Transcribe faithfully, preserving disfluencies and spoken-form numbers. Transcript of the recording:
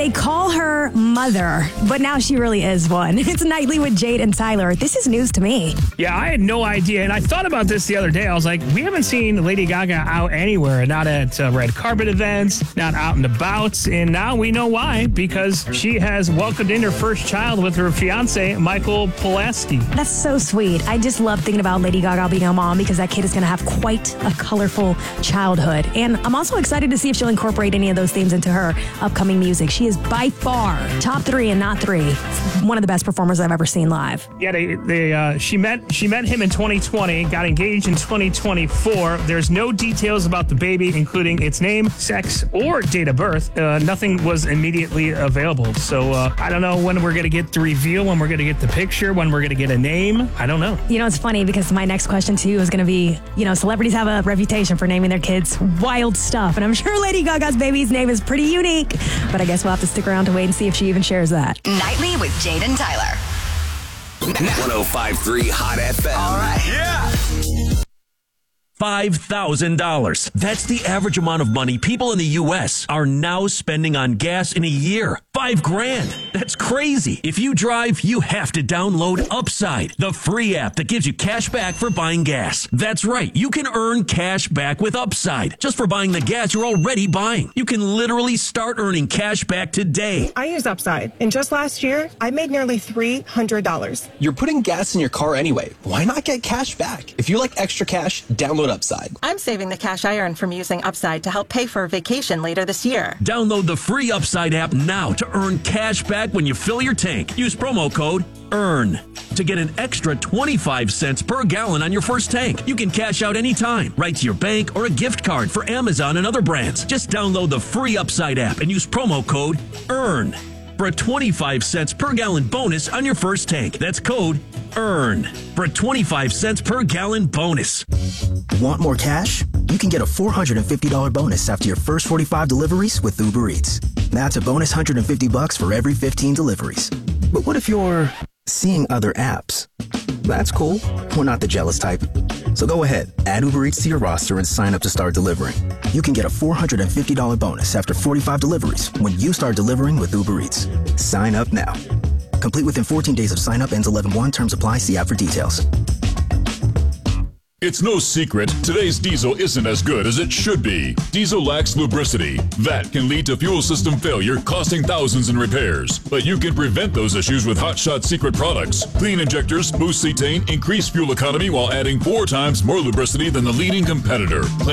They call her Mother, but now she really is one. It's Nightly with Jade and Tyler. This is news to me. Yeah, I had no idea. And I thought about this the other day. I was like, we haven't seen Lady Gaga out anywhere, not at uh, red carpet events, not out and about. And now we know why, because she has welcomed in her first child with her fiance, Michael Pulaski. That's so sweet. I just love thinking about Lady Gaga being a mom because that kid is going to have quite a colorful childhood. And I'm also excited to see if she'll incorporate any of those themes into her upcoming music. She is by far top three and not three. One of the best performers I've ever seen live. Yeah, they, they uh, she met she met him in twenty twenty, got engaged in twenty twenty-four. There's no details about the baby, including its name, sex, or date of birth. Uh, nothing was immediately available. So uh, I don't know when we're going to get the reveal, when we're going to get the picture, when we're going to get a name. I don't know. You know, it's funny because my next question to you is going to be, you know, celebrities have a reputation for naming their kids wild stuff. And I'm sure Lady Gaga's baby's name is pretty unique. But I guess we'll have to stick around to wait and see if she even shares that. Nightly with Jade and Tyler. one oh five point three Hot F M. All right. Yeah. five thousand dollars. That's the average amount of money people in the U S are now spending on gas in a year. Five grand. That's crazy. If you drive, you have to download Upside, the free app that gives you cash back for buying gas. That's right. You can earn cash back with Upside just for buying the gas you're already buying. You can literally start earning cash back today. I use Upside, and just last year, I made nearly three hundred dollars. You're putting gas in your car anyway. Why not get cash back? If you like extra cash, download Upside. I'm saving the cash I earn from using Upside to help pay for a vacation later this year. Download the free Upside app now to earn cash back when you fill your tank. Use promo code EARN to get an extra twenty-five cents per gallon on your first tank. You can cash out anytime, right to your bank or a gift card for Amazon and other brands. Just download the free Upside app and use promo code EARN for a twenty-five cents per gallon bonus on your first tank. That's code EARN for a twenty-five cents per gallon bonus. Want more cash? You can get a four hundred fifty dollars bonus after your first forty-five deliveries with Uber Eats. That's a bonus one hundred fifty bucks for every fifteen deliveries. But what if you're seeing other apps? That's cool. We're not the jealous type. So go ahead, add Uber Eats to your roster and sign up to start delivering. You can get a four hundred fifty dollars bonus after forty-five deliveries when you start delivering with Uber Eats. Sign up now. Complete within fourteen days of sign up. Ends eleven one. Terms apply. See app for details. It's no secret, today's diesel isn't as good as it should be. Diesel lacks lubricity. That can lead to fuel system failure, costing thousands in repairs. But you can prevent those issues with Hot Shot Secret products. Clean injectors, boost cetane, increase fuel economy while adding four times more lubricity than the leading competitor.